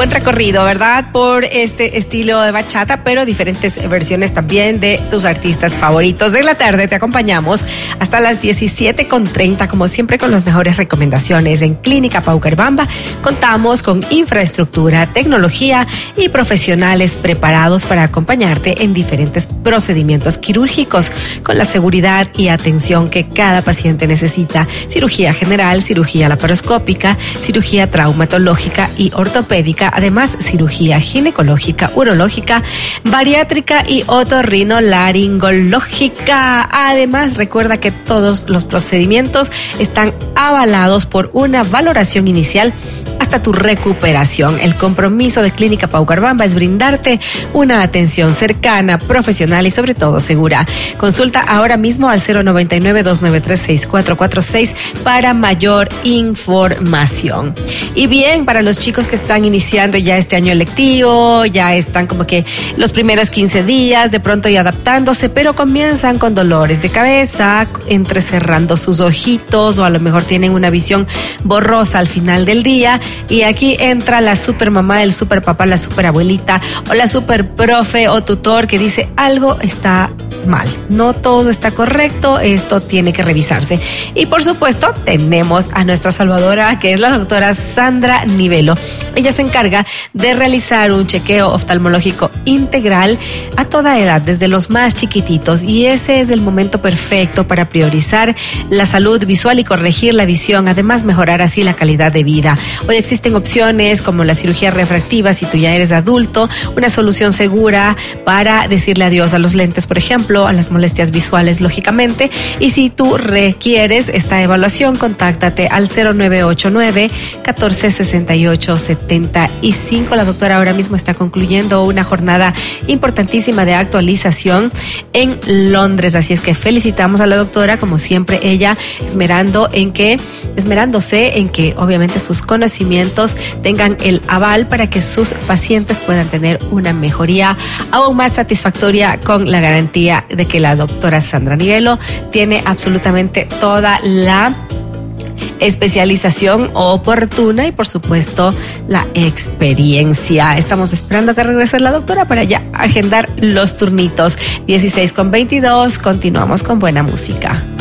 buen recorrido, ¿verdad? Por este estilo de bachata, pero diferentes versiones también de tus artistas favoritos. En la tarde te acompañamos hasta las 17:30, como siempre, con las mejores recomendaciones. En Clínica Paucaribamba contamos con infraestructura, tecnología y profesionales preparados para acompañarte en diferentes procedimientos quirúrgicos con la seguridad y atención que cada paciente necesita. Cirugía general, cirugía laparoscópica, cirugía traumatológica y ortopédica, además cirugía ginecológica, urológica, bariátrica y otorrinolaringológica. Además, recuerda que todos los procedimientos están avalados por una valoración inicial hasta tu recuperación. El compromiso de Clínica Paucaribamba es brindarte una atención cercana, profesional y sobre todo segura. Consulta ahora mismo al 099-293-6446 para mayor información. Y bien, para los chicos que están iniciando ya este año lectivo, ya están como que los primeros 15 días, de pronto y adaptándose, pero comienzan con dolores de cabeza, entrecerrando sus ojitos, o a lo mejor tienen una visión borrosa al final del día. Y aquí entra la super mamá, el super papá, la super abuelita o la super profe o tutor que dice algo está mal, no todo está correcto, esto tiene que revisarse. Y por supuesto tenemos a nuestra salvadora, que es la doctora Sandra Nivelo. Ella se encarga de realizar un chequeo oftalmológico integral a toda edad, desde los más chiquititos, y ese es el momento perfecto para priorizar la salud visual y corregir la visión, además mejorar así la calidad de vida. Hoy existen opciones como la cirugía refractiva si tú ya eres adulto, una solución segura para decirle adiós a los lentes, por ejemplo, a las molestias visuales, lógicamente. Y si tú requieres esta evaluación, contáctate al 0989-1468-75. La doctora ahora mismo está concluyendo una jornada importantísima de actualización en Londres, así es que felicitamos a la doctora, como siempre, ella esmerándose en que obviamente sus conocimientos tengan el aval para que sus pacientes puedan tener una mejoría aún más satisfactoria, con la garantía de que la doctora Sandra Nivelo tiene absolutamente toda la especialización oportuna y por supuesto la experiencia. Estamos esperando que regrese la doctora para ya agendar los turnitos. 16:22, continuamos con buena música.